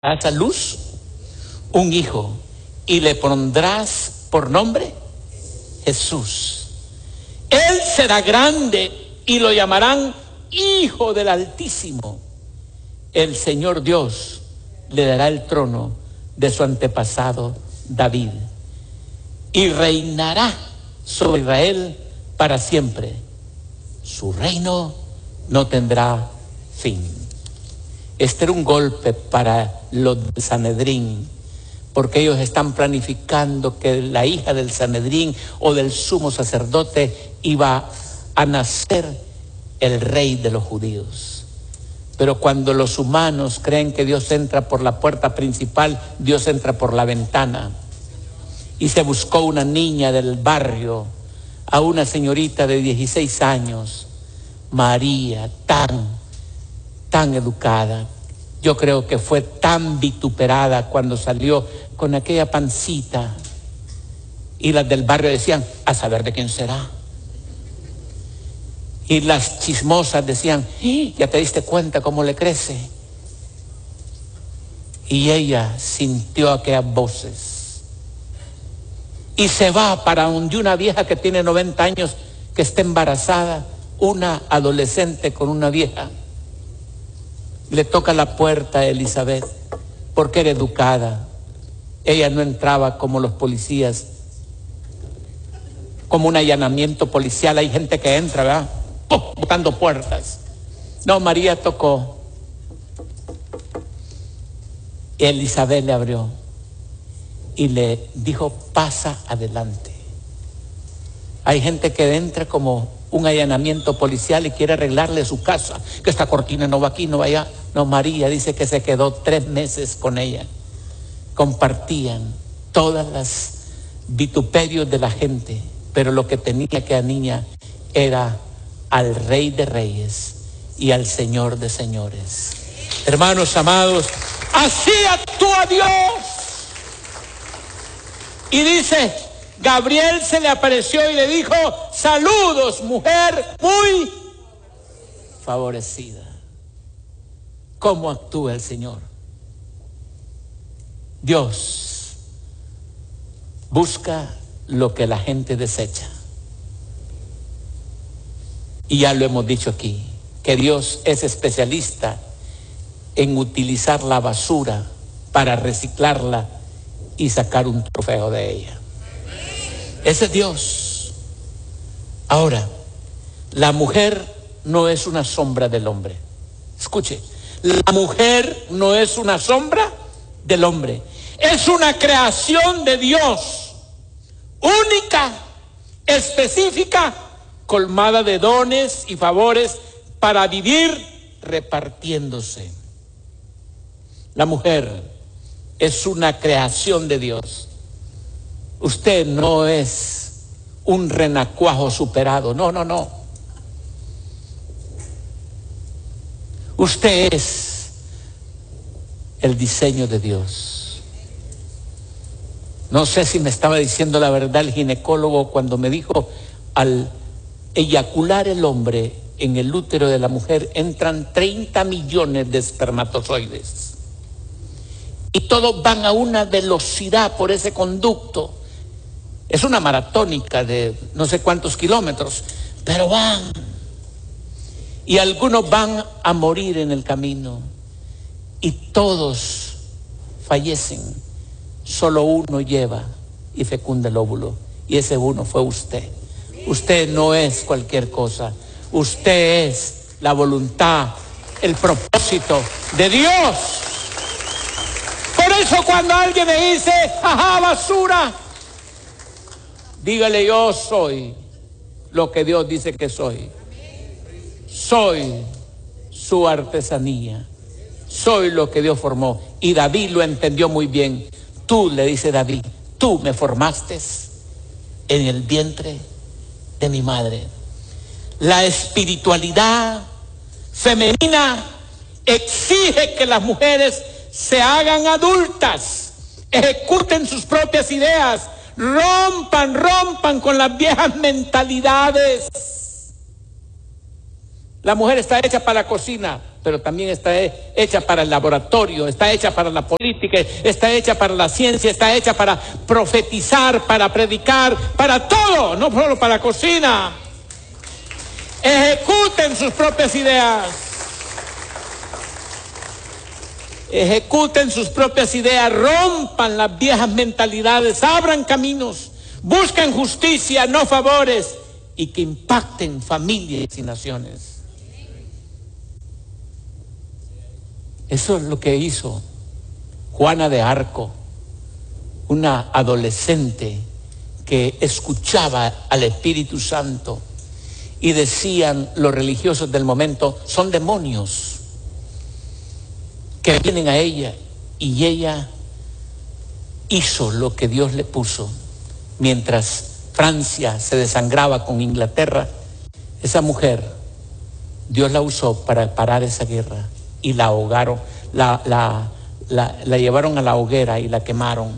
darás a luz un hijo y le pondrás por nombre Jesús. Él será grande y lo llamarán Hijo del Altísimo. El Señor Dios le dará el trono de su antepasado David y reinará sobre Israel para siempre. Su reino no tendrá fin. Este era un golpe para los de Sanedrín, porque ellos están planificando que la hija del Sanedrín o del sumo sacerdote iba a nacer el rey de los judíos. Pero cuando los humanos creen que Dios entra por la puerta principal, Dios entra por la ventana. Y se buscó una niña del barrio, a una señorita de 16 años, María, tan educada. Yo creo que fue tan vituperada cuando salió con aquella pancita. Y las del barrio decían, a saber de quién será. Y las chismosas decían, ya te diste cuenta cómo le crece. Y ella sintió aquellas voces. Y se va para donde una vieja que tiene 90 años, que está embarazada, una adolescente con una vieja. Le toca la puerta a Elizabeth, porque era educada. Ella no entraba como los policías, como un allanamiento policial. Hay gente que entra, ¿verdad? ¡Pum! Botando puertas. No, María tocó. Elizabeth le abrió y le dijo, pasa adelante. Hay gente que entra como un allanamiento policial y quiere arreglarle su casa, que esta cortina no va aquí, no va allá. No, María dice que se quedó 3 meses con ella. Compartían todas las vituperios de la gente, pero lo que tenía aquella niña era al Rey de Reyes y al Señor de Señores. Hermanos amados, así actúa Dios. Y dice, Gabriel se le apareció y le dijo, saludos, mujer muy favorecida. ¿Cómo actúa el Señor? Dios busca lo que la gente desecha. Y ya lo hemos dicho aquí, que Dios es especialista en utilizar la basura para reciclarla y sacar un trofeo de ella. Ese es Dios. Ahora, la mujer no es una sombra del hombre. Escuche, la mujer no es una sombra del hombre. Es una creación de Dios, única, específica, colmada de dones y favores para vivir repartiéndose. La mujer es una creación de Dios. Usted no es un renacuajo superado, no. Usted es el diseño de Dios. No sé si me estaba diciendo la verdad el ginecólogo cuando me dijo, al eyacular el hombre en el útero de la mujer entran 30 millones de espermatozoides. Y todos van a una velocidad por ese conducto. Es una maratónica de no sé cuántos kilómetros, pero van. Y algunos van a morir en el camino. Y todos fallecen. Solo uno lleva y fecunda el óvulo. Y ese uno fue usted. Usted no es cualquier cosa. Usted es la voluntad, el propósito de Dios. Por eso cuando alguien me dice, ajá, basura, dígale, yo soy lo que Dios dice que soy. Soy su artesanía. Soy lo que Dios formó. Y David lo entendió muy bien. Tú, le dice David, tú me formaste en el vientre de mi madre. La espiritualidad femenina exige que las mujeres se hagan adultas, ejecuten sus propias ideas, rompan con las viejas mentalidades. La mujer está hecha para la cocina, pero también está hecha para el laboratorio, está hecha para la política, está hecha para la ciencia, está hecha para profetizar, para predicar, para todo, no solo para la cocina. Ejecuten sus propias ideas. Ejecuten sus propias ideas, rompan las viejas mentalidades, abran caminos, busquen justicia, no favores, y que impacten familias y naciones. Eso es lo que hizo Juana de Arco, una adolescente que escuchaba al Espíritu Santo, y decían los religiosos del momento: son demonios que vienen a ella, y ella hizo lo que Dios le puso. Mientras Francia se desangraba con Inglaterra, esa mujer, Dios la usó para parar esa guerra, y la ahogaron, la llevaron a la hoguera y la quemaron.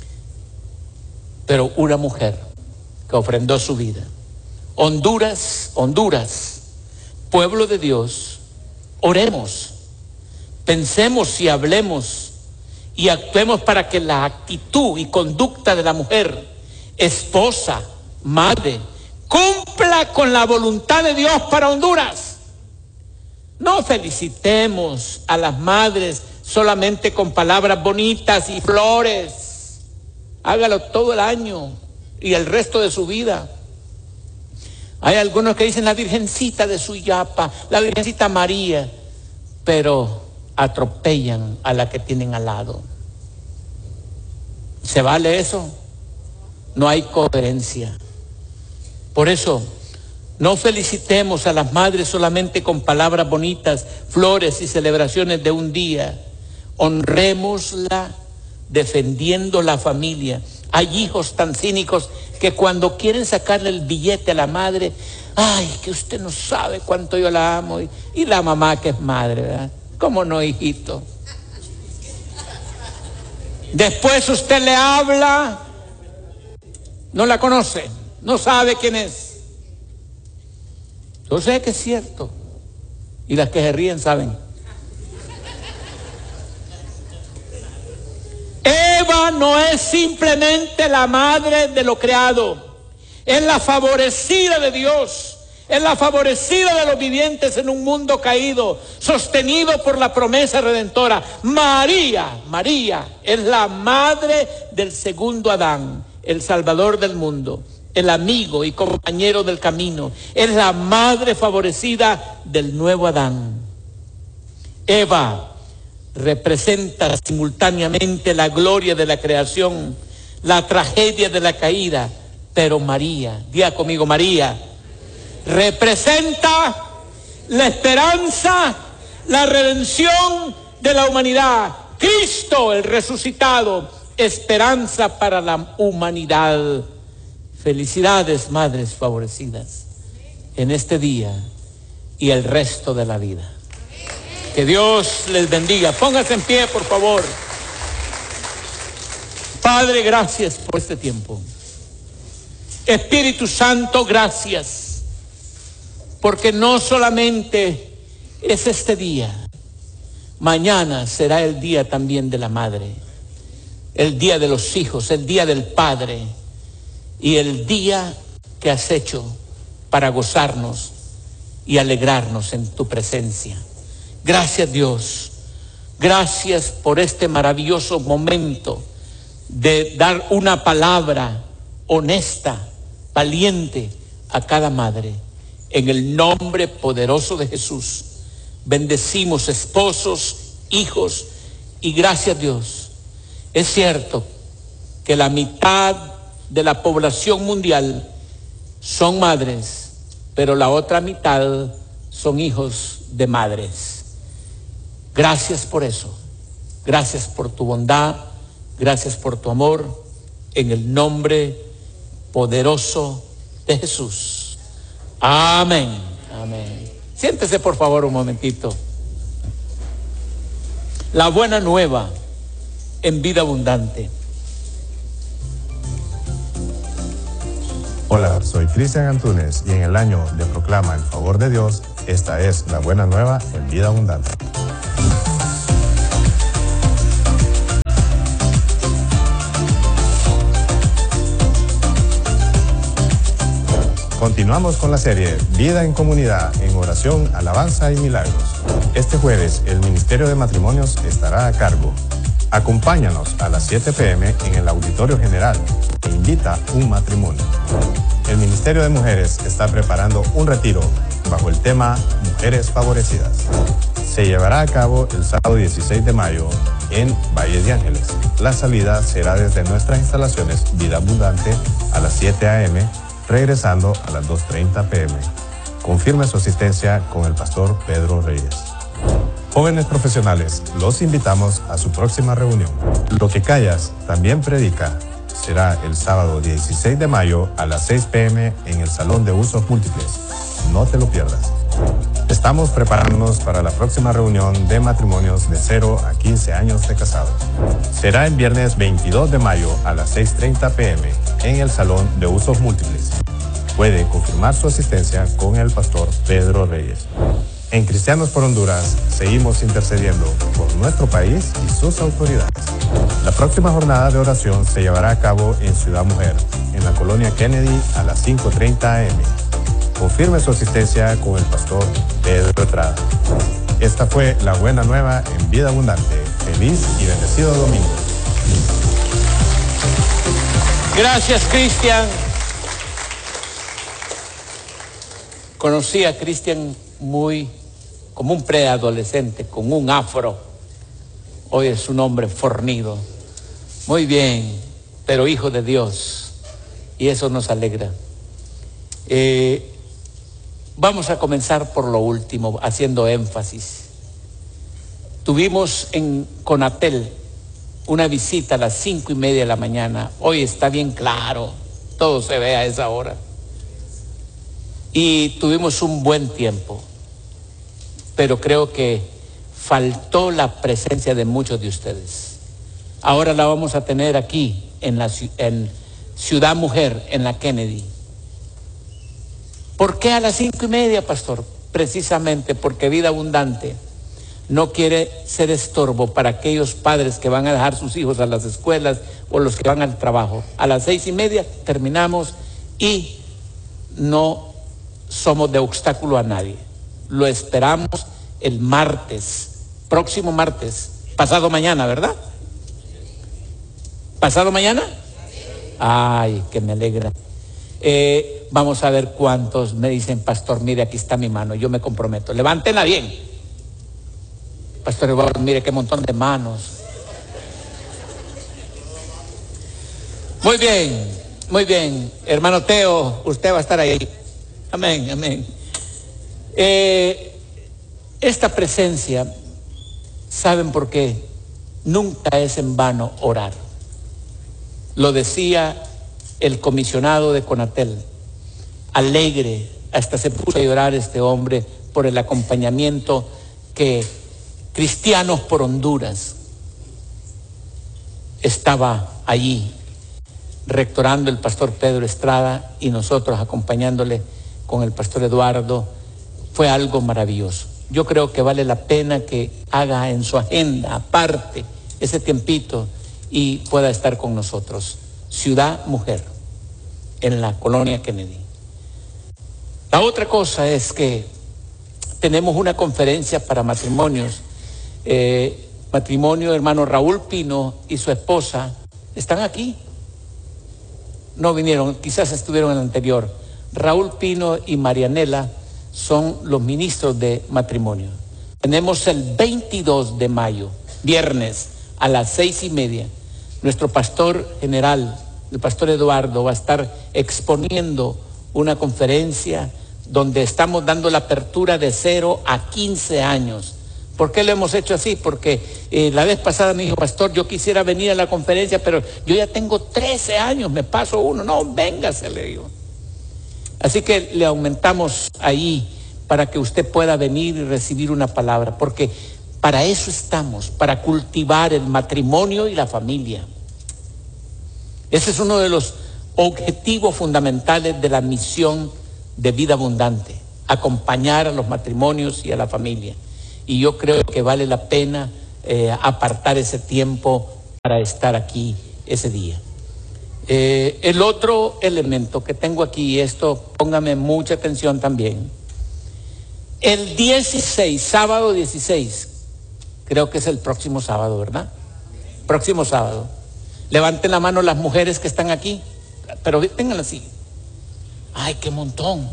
Pero una mujer que ofrendó su vida. Honduras, pueblo de Dios, oremos, pensemos y hablemos y actuemos para que la actitud y conducta de la mujer, esposa, madre, cumpla con la voluntad de Dios para Honduras. No felicitemos a las madres solamente con palabras bonitas y flores. Hágalo todo el año y el resto de su vida. Hay algunos que dicen la Virgencita de Suyapa, la Virgencita María, pero atropellan a la que tienen al lado. ¿Se vale eso? No hay coherencia. Por eso, no felicitemos a las madres solamente con palabras bonitas, flores y celebraciones de un día. Honrémosla defendiendo la familia. Hay hijos tan cínicos que cuando quieren sacarle el billete a la madre, ay, que usted no sabe cuánto yo la amo. Y la mamá que es madre, ¿verdad? ¿Cómo no, hijito? Después usted le habla, no la conoce, no sabe quién es. Yo sé que es cierto, y las que se ríen saben. Eva no es simplemente la madre de lo creado, es la favorecida de Dios, es la favorecida de los vivientes en un mundo caído, sostenido por la promesa redentora. María es la madre del segundo Adán, el Salvador del mundo, el amigo y compañero del camino, es la madre favorecida del nuevo Adán. Eva representa simultáneamente la gloria de la creación, la tragedia de la caída, pero María, diga conmigo, María, representa la esperanza, la redención de la humanidad. Cristo, el resucitado, esperanza para la humanidad. Felicidades, madres favorecidas, en este día y el resto de la vida. Que Dios les bendiga. Pónganse en pie, por favor. Padre, gracias por este tiempo. Espíritu Santo, gracias, porque no solamente es este día, mañana será el día también de la madre, el día de los hijos, el día del padre, y el día que has hecho para gozarnos y alegrarnos en tu presencia. Gracias, Dios. Gracias por este maravilloso momento de dar una palabra honesta, valiente a cada madre. En el nombre poderoso de Jesús, bendecimos esposos, hijos, y gracias, Dios. Es cierto que la mitad de la población mundial son madres, pero la otra mitad son hijos de madres. Gracias por eso. Gracias por tu bondad. Gracias por tu amor. En el nombre poderoso de Jesús. Amén. Amén. Siéntese por favor un momentito. La buena nueva en vida abundante. Hola, soy Cristian Antunes y en el año de Proclama el Favor de Dios, Esta es la buena nueva en Vida Abundante. Continuamos con la serie Vida en Comunidad, en oración, alabanza y milagros. Este jueves el Ministerio de Matrimonios estará a cargo. Acompáñanos a las 7 p.m. en el Auditorio General e invita un matrimonio. El Ministerio de Mujeres está preparando un retiro bajo el tema Mujeres Favorecidas. Se llevará a cabo el sábado 16 de mayo en Valle de Ángeles. La salida será desde nuestras instalaciones Vida Abundante a las 7 a.m., regresando a las 2:30 p.m. Confirme su asistencia con el pastor Pedro Reyes. Jóvenes profesionales, los invitamos a su próxima reunión. Lo que callas también predica. Será el sábado 16 de mayo a las 6 p.m. en el Salón de Usos Múltiples. No te lo pierdas. Estamos preparándonos para la próxima reunión de matrimonios de 0 a 15 años de casados. Será el viernes 22 de mayo a las 6:30 p.m. en el Salón de Usos Múltiples. Puede confirmar su asistencia con el pastor Pedro Reyes. En Cristianos por Honduras seguimos intercediendo por nuestro país y sus autoridades. La próxima jornada de oración se llevará a cabo en Ciudad Mujer, en la colonia Kennedy a las 5:30 a.m. Confirme su asistencia con el pastor Pedro Estrada. Esta fue la buena nueva en Vida Abundante. Feliz y bendecido domingo. Gracias, Cristian. Conocí a Cristian como un preadolescente, con un afro. Hoy es un hombre fornido. Muy bien, pero hijo de Dios. Y eso nos alegra. Vamos a comenzar por lo último, haciendo énfasis. Tuvimos en Conatel una visita a las 5:30 de la mañana. Hoy está bien claro, todo se ve a esa hora. Y tuvimos un buen tiempo, pero creo que faltó la presencia de muchos de ustedes. Ahora la vamos a tener aquí en Ciudad Mujer, en la Kennedy. ¿Por qué a las 5:30, pastor? Precisamente porque Vida Abundante no quiere ser estorbo para aquellos padres que van a dejar sus hijos a las escuelas o los que van al trabajo. A las 6:30 terminamos y no somos de obstáculo a nadie. Lo esperamos el martes, próximo martes, pasado mañana, ¿verdad? ¿Pasado mañana? Ay, que me alegra. Vamos a ver cuántos me dicen, pastor, mire, aquí está mi mano, yo me comprometo. Levántenla bien. Pastor Eduardo, mire qué montón de manos. Muy bien, muy bien. Hermano Teo, usted va a estar ahí. Amén, amén. Esta presencia, ¿saben por qué? Nunca es en vano orar. Lo decía el comisionado de Conatel, alegre, hasta se puso a llorar este hombre por el acompañamiento que Cristianos por Honduras estaba allí, rectorando el pastor Pedro Estrada y nosotros acompañándole con el pastor Eduardo. Fue algo maravilloso. Yo creo que vale la pena que haga en su agenda aparte ese tiempito y pueda estar con nosotros. Ciudad Mujer, en la colonia Kennedy. La otra cosa es que tenemos una conferencia para matrimonios. Matrimonio, hermano Raúl Pino y su esposa están aquí. No vinieron, quizás estuvieron en el anterior. Raúl Pino y Marianela son los ministros de matrimonio. Tenemos el 22 de mayo, viernes, a las 6:30. Nuestro pastor general, el pastor Eduardo, va a estar exponiendo una conferencia donde estamos dando la apertura de 0 a 15 años. ¿Por qué lo hemos hecho así? Porque la vez pasada me dijo, pastor, yo quisiera venir a la conferencia, pero yo ya tengo 13 años, me paso uno. No, véngase, le digo. Así que le aumentamos ahí para que usted pueda venir y recibir una palabra, porque para eso estamos, para cultivar el matrimonio y la familia. Ese es uno de los objetivos fundamentales de la misión de Vida Abundante. acompañar a los matrimonios y a la familia. Y yo creo que vale la pena apartar ese tiempo para estar aquí ese día. El otro elemento que tengo aquí, esto póngame mucha atención también. El 16, sábado 16, creo que es el próximo sábado, ¿verdad? Próximo sábado. Levanten la mano las mujeres que están aquí, pero ténganla así. ¡Ay, qué montón!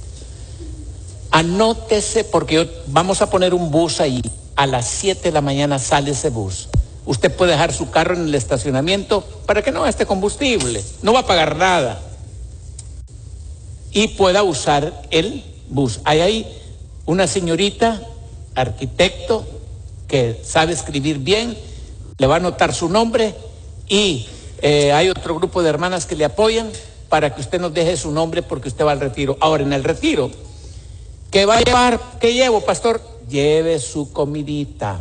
Anótese, porque vamos a poner un bus ahí. A las 7 de la mañana sale ese bus. Usted puede dejar su carro en el estacionamiento para que no gaste combustible. No va a pagar nada. Y pueda usar el bus. Hay ahí una señorita, arquitecto, que sabe escribir bien. Le va a anotar su nombre. Y hay otro grupo de hermanas que le apoyan para que usted nos deje su nombre porque usted va al retiro. Ahora, en el retiro, ¿qué va a llevar? ¿Qué llevo, pastor? Lleve su comidita.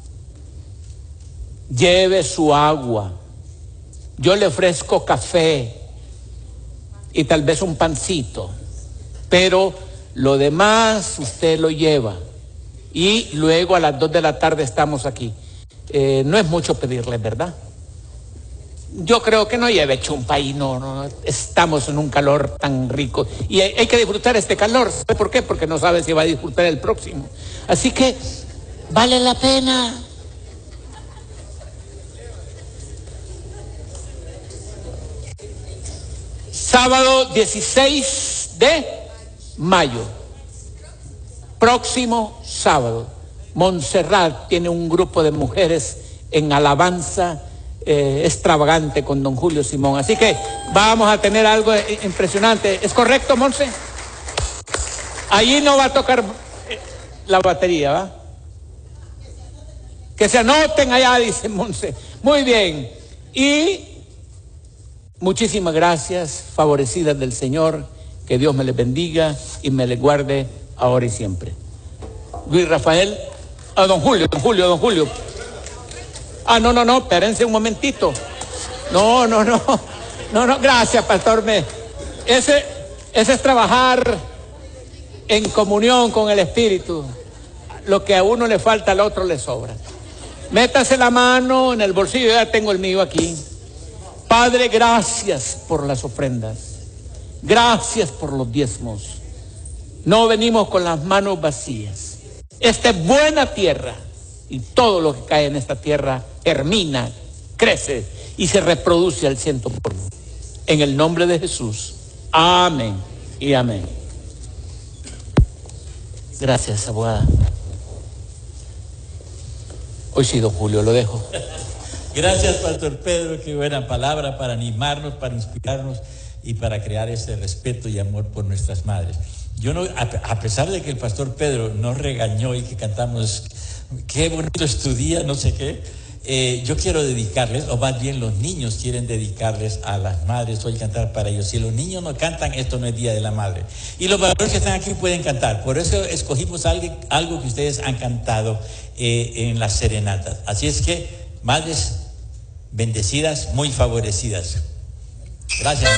Lleve su agua. Yo le ofrezco café y tal vez un pancito, pero lo demás usted lo lleva. Y luego a las 2 de la tarde estamos aquí. No es mucho pedirle, ¿verdad? Yo creo que no lleve chumpa y no, estamos en un calor tan rico y hay que disfrutar este calor. ¿Sabe por qué? Porque no sabe si va a disfrutar el próximo. Así que vale la pena. Sábado 16 de mayo, próximo sábado, Montserrat tiene un grupo de mujeres en alabanza extravagante con don Julio Simón. Así que vamos a tener algo impresionante. ¿Es correcto, Monse? Allí no va a tocar la batería, ¿va? Que se anoten allá, dice Monse. Muy bien. Y muchísimas gracias, favorecidas del Señor. Que Dios me les bendiga y me les guarde ahora y siempre. Luis Rafael, don Julio. No, espérense un momentito. No, gracias, pastor. Ese es trabajar en comunión con el Espíritu. Lo que a uno le falta, al otro le sobra. Métase la mano en el bolsillo, ya tengo el mío aquí. Padre, gracias por las ofrendas. Gracias por los diezmos. No venimos con las manos vacías. Esta es buena tierra. Y todo lo que cae en esta tierra germina, crece y se reproduce al 100%. En el nombre de Jesús. Amén y amén. Gracias, abogada. Hoy sí, don Julio, lo dejo. Gracias, pastor Pedro. Qué buena palabra para animarnos, para inspirarnos y para crear ese respeto y amor por nuestras madres. Yo no, a pesar de que el pastor Pedro nos regañó y que cantamos qué bonito es tu día, no sé qué, yo quiero dedicarles, o más bien los niños quieren dedicarles a las madres hoy cantar para ellos. Si los niños no cantan, esto no es Día de la Madre. Y los varones que están aquí pueden cantar. Por eso escogimos algo que ustedes han cantado en las serenatas. Así es que, madres bendecidas, muy favorecidas. Gracias.